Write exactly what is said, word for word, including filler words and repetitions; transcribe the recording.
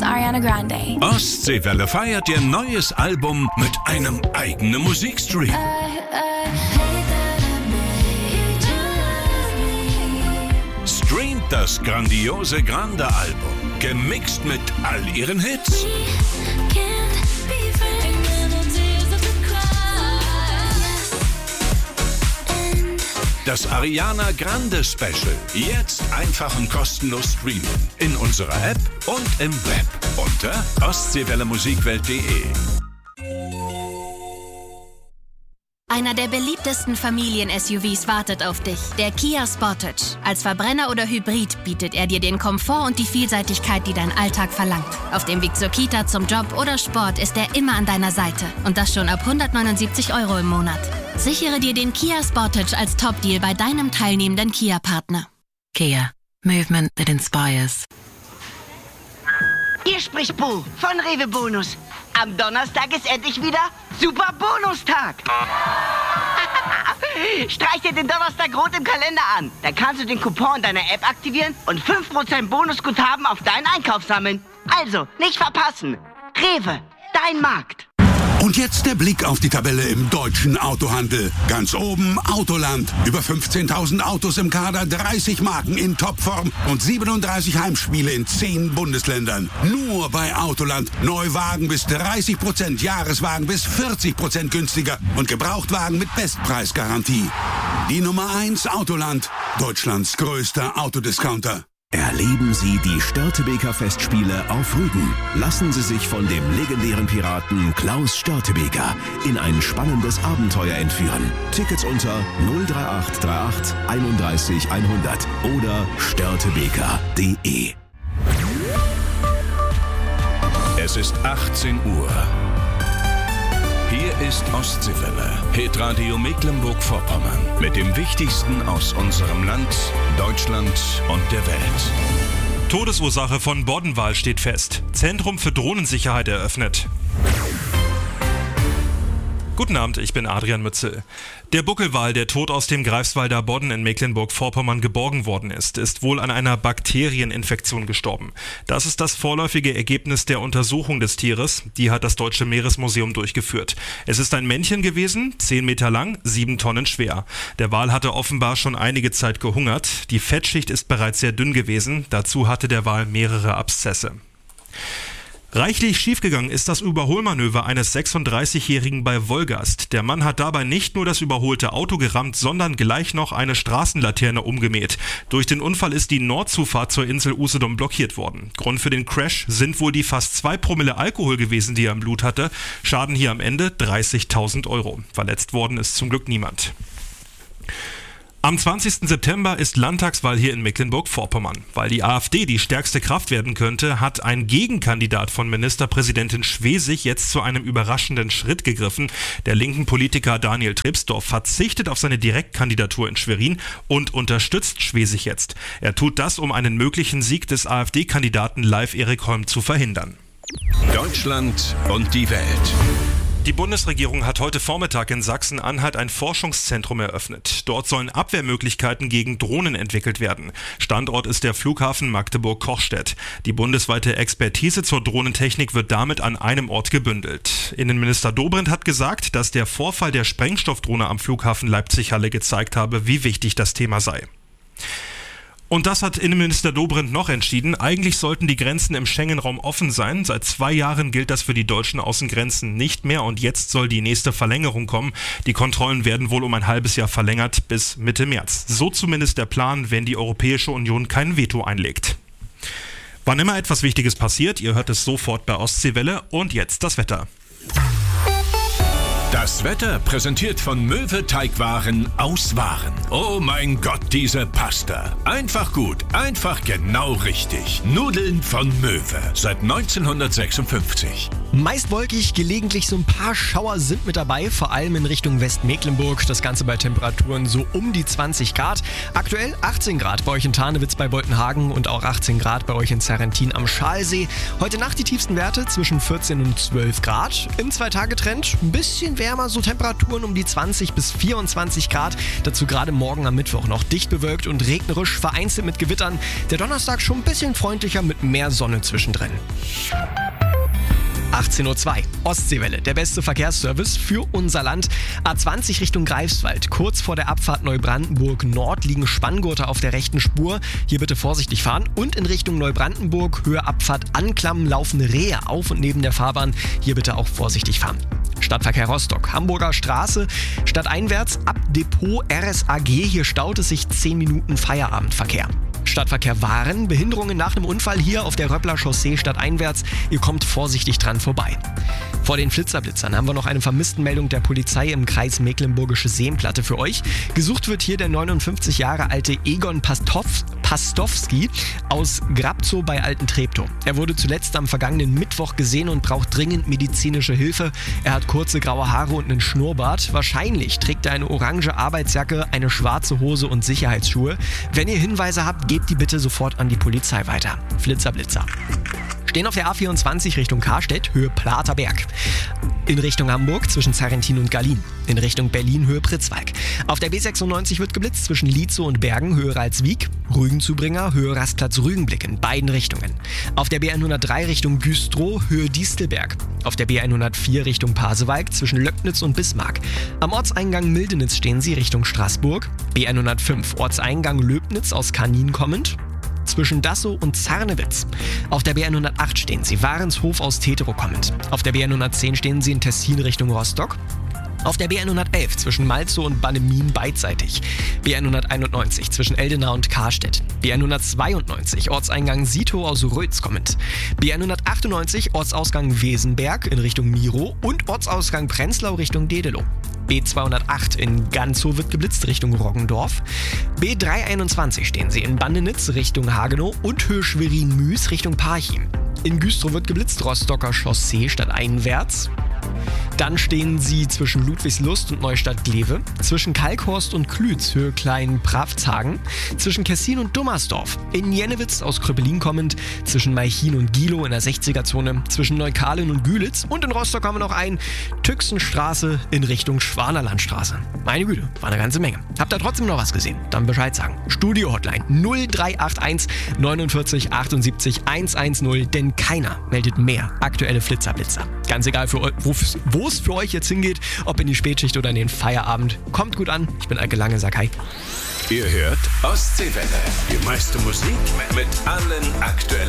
ist Ariana Grande. Ostseewelle feiert ihr neues Album mit einem eigenen Musikstream. I, I hate that I made you love me. Streamt das grandiose Grande-Album, gemixt mit all ihren Hits. Can't be friends. No tears of the cry. And Das Ariana Grande Special. Jetzt einfach und kostenlos streamen. In unserer App und im Web. Unter ostseewellemusikwelt punkt de. Einer der beliebtesten Familien-S U Vs wartet auf dich, der Kia Sportage. Als Verbrenner oder Hybrid bietet er dir den Komfort und die Vielseitigkeit, die dein Alltag verlangt. Auf dem Weg zur Kita, zum Job oder Sport ist er immer an deiner Seite. Und das schon ab hundertneunundsiebzig Euro im Monat. Sichere dir den Kia Sportage als Top-Deal bei deinem teilnehmenden Kia-Partner. Kia. Movement that inspires. Hier spricht Bo von Rewe Bonus. Am Donnerstag ist endlich wieder Super Bonustag. Streich dir den Donnerstag rot im Kalender an. Dann kannst du den Coupon in deiner App aktivieren und fünf Prozent Bonusguthaben auf deinen Einkauf sammeln. Also, nicht verpassen. Rewe, dein Markt. Und jetzt der Blick auf die Tabelle im deutschen Autohandel. Ganz oben Autoland. Über fünfzehntausend Autos im Kader, dreißig Marken in Topform und siebenunddreißig Heimspiele in zehn Bundesländern. Nur bei Autoland. Neuwagen bis dreißig Prozent, Jahreswagen bis vierzig Prozent günstiger und Gebrauchtwagen mit Bestpreisgarantie. Die Nummer eins Autoland. Deutschlands größter Autodiscounter. Erleben Sie die Störtebeker Festspiele auf Rügen. Lassen Sie sich von dem legendären Piraten Klaus Störtebeker in ein spannendes Abenteuer entführen. Tickets unter null drei acht drei acht einunddreißig hundert oder störtebeker punkt de. Es ist achtzehn Uhr. Hier ist Ostseewelle, Hitradio Mecklenburg-Vorpommern. Mit dem Wichtigsten aus unserem Land, Deutschland und der Welt. Todesursache von Boddenwal steht fest. Zentrum für Drohnensicherheit eröffnet. Guten Abend, ich bin Adrian Mützel. Der Buckelwal, der tot aus dem Greifswalder Bodden in Mecklenburg-Vorpommern geborgen worden ist, ist wohl an einer Bakterieninfektion gestorben. Das ist das vorläufige Ergebnis der Untersuchung des Tieres. Die hat das Deutsche Meeresmuseum durchgeführt. Es ist ein Männchen gewesen, zehn Meter lang, sieben Tonnen schwer. Der Wal hatte offenbar schon einige Zeit gehungert. Die Fettschicht ist bereits sehr dünn gewesen. Dazu hatte der Wal mehrere Abszesse. Reichlich schiefgegangen ist das Überholmanöver eines sechsunddreißigjährigen bei Wolgast. Der Mann hat dabei nicht nur das überholte Auto gerammt, sondern gleich noch eine Straßenlaterne umgemäht. Durch den Unfall ist die Nordzufahrt zur Insel Usedom blockiert worden. Grund für den Crash sind wohl die fast zwei Promille Alkohol gewesen, die er im Blut hatte. Schaden hier am Ende dreißigtausend Euro. Verletzt worden ist zum Glück niemand. Am zwanzigsten September ist Landtagswahl hier in Mecklenburg-Vorpommern. Weil die AfD die stärkste Kraft werden könnte, hat ein Gegenkandidat von Ministerpräsidentin Schwesig jetzt zu einem überraschenden Schritt gegriffen. Der linken Politiker Daniel Trepsdorf verzichtet auf seine Direktkandidatur in Schwerin und unterstützt Schwesig jetzt. Er tut das, um einen möglichen Sieg des AfD-Kandidaten Leif Erik Holm zu verhindern. Deutschland und die Welt. Die Bundesregierung hat heute Vormittag in Sachsen-Anhalt ein Forschungszentrum eröffnet. Dort sollen Abwehrmöglichkeiten gegen Drohnen entwickelt werden. Standort ist der Flughafen Magdeburg-Kochstedt. Die bundesweite Expertise zur Drohnentechnik wird damit an einem Ort gebündelt. Innenminister Dobrindt hat gesagt, dass der Vorfall der Sprengstoffdrohne am Flughafen Leipzig-Halle gezeigt habe, wie wichtig das Thema sei. Und das hat Innenminister Dobrindt noch entschieden. Eigentlich sollten die Grenzen im Schengen-Raum offen sein. Seit zwei Jahren gilt das für die deutschen Außengrenzen nicht mehr und jetzt soll die nächste Verlängerung kommen. Die Kontrollen werden wohl um ein halbes Jahr verlängert bis Mitte März. So zumindest der Plan, wenn die Europäische Union kein Veto einlegt. Wann immer etwas Wichtiges passiert, ihr hört es sofort bei Ostseewelle und jetzt das Wetter. Das Wetter präsentiert von Möwe Teigwaren aus Waren. Oh mein Gott, diese Pasta. Einfach gut, einfach genau richtig. Nudeln von Möwe. Seit neunzehnhundertsechsundfünfzig. Meist wolkig, gelegentlich so ein paar Schauer sind mit dabei, vor allem in Richtung Westmecklenburg. Das Ganze bei Temperaturen so um die zwanzig Grad. Aktuell achtzehn Grad bei euch in Tarnewitz bei Boltenhagen und auch achtzehn Grad bei euch in Serrentin am Schalsee. Heute Nacht die tiefsten Werte zwischen vierzehn und zwölf Grad. Im Zwei-Tage-Trend ein bisschen wärmer, so Temperaturen um die zwanzig bis vierundzwanzig Grad. Dazu gerade morgen am Mittwoch noch dicht bewölkt und regnerisch, vereinzelt mit Gewittern. Der Donnerstag schon ein bisschen freundlicher mit mehr Sonne zwischendrin. achtzehn Uhr zwei, Ostseewelle, der beste Verkehrsservice für unser Land. A zwanzig Richtung Greifswald, kurz vor der Abfahrt Neubrandenburg Nord liegen Spanngurte auf der rechten Spur. Hier bitte vorsichtig fahren. Und in Richtung Neubrandenburg, Höhe Abfahrt Anklammen, laufen Rehe auf und neben der Fahrbahn. Hier bitte auch vorsichtig fahren. Stadtverkehr Rostock, Hamburger Straße, stadteinwärts ab Depot R S A G. Hier staut es sich zehn Minuten Feierabendverkehr. Stadtverkehr Waren, Behinderungen nach einem Unfall hier auf der Röppler Chaussee stadteinwärts. Ihr kommt vorsichtig dran vorbei. Vor den Flitzerblitzern haben wir noch eine Vermisstenmeldung der Polizei im Kreis Mecklenburgische Seenplatte für euch. Gesucht wird hier der neunundfünfzig Jahre alte Egon Pastov, Pastowski aus Grabzow bei Alten Treptow. Er wurde zuletzt am vergangenen Mittwoch gesehen und braucht dringend medizinische Hilfe. Er hat kurze graue Haare und einen Schnurrbart. Wahrscheinlich trägt er eine orange Arbeitsjacke, eine schwarze Hose und Sicherheitsschuhe. Wenn ihr Hinweise habt, gebt die bitte sofort an die Polizei weiter. Flitzerblitzer. Stehen auf der A vierundzwanzig Richtung Karstedt, Höhe Platerberg. In Richtung Hamburg zwischen Sarrentin und Gallien. In Richtung Berlin, Höhe Pritzwalk. Auf der B sechsundneunzig wird geblitzt zwischen Lietzow und Bergen, Höhe Ralswiek. Rügenzubringer, Höhe Rastplatz Rügenblick in beiden Richtungen. Auf der B hundertdrei Richtung Güstrow, Höhe Distelberg. Auf der B hundertvier Richtung Pasewalk zwischen Löcknitz und Bismarck. Am Ortseingang Mildenitz stehen sie Richtung Straßburg. B hundertfünf Ortseingang Löbnitz aus Kanin kommend. Zwischen Dassow und Zarnewitz. Auf der B hundertacht stehen sie Warenshof aus Teterow kommend. Auf der B hundertzehn stehen sie in Tessin Richtung Rostock. Auf der B hundertelf zwischen Malzow und Bannemin beidseitig. B hunderteinundneunzig zwischen Eldena und Karstedt. B hundertzweiundneunzig Ortseingang Sietow aus Rötz kommend. B hundertachtundneunzig Ortsausgang Wesenberg in Richtung Miro und Ortsausgang Prenzlau Richtung Dedelow. B zweihundertacht in Ganzow wird geblitzt Richtung Roggendorf. B dreihunderteinundzwanzig stehen sie in Bandenitz Richtung Hagenow und Höhe Schwerin-Müs Richtung Parchim. In Güstrow wird geblitzt Rostocker Chaussee stadteinwärts. Dann stehen sie zwischen Ludwigslust und Neustadt-Glewe, zwischen Kalkhorst und Klütz, Höhe Klein-Pravzhagen, zwischen Kessin und Dummersdorf, in Jennewitz aus Kröpelin kommend, zwischen Maichin und Gilow in der sechziger-Zone, zwischen Neukalen und Gülitz und in Rostock haben wir noch ein Tüxenstraße in Richtung Schwanerlandstraße. Meine Güte, war eine ganze Menge. Habt ihr trotzdem noch was gesehen? Dann Bescheid sagen. Studio-Hotline null drei acht eins neunundvierzig achtundsiebzig hundertzehn, denn keiner meldet mehr aktuelle Flitzerblitzer. Ganz egal, für eu- wo es für euch jetzt hingeht, ob in die Spätschicht oder in den Feierabend. Kommt gut an, ich bin Alke Lange, sag hi. Ihr hört Ostseewelle. Die meiste Musik mit allen aktuellen